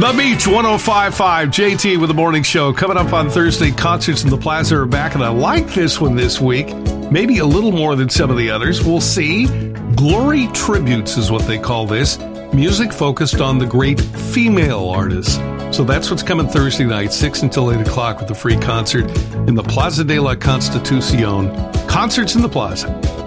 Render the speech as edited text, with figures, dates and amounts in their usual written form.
The Beach 105.5, JT with the morning show. Coming up on Thursday, concerts in the Plaza are back, and I like this one this week. Maybe a little more than some of the others. We'll see. Glory Tributes is what they call this. Music focused on the great female artists. So that's what's coming Thursday night, 6 until 8 o'clock with a free concert in the Plaza de la Constitucion. Concerts in the Plaza.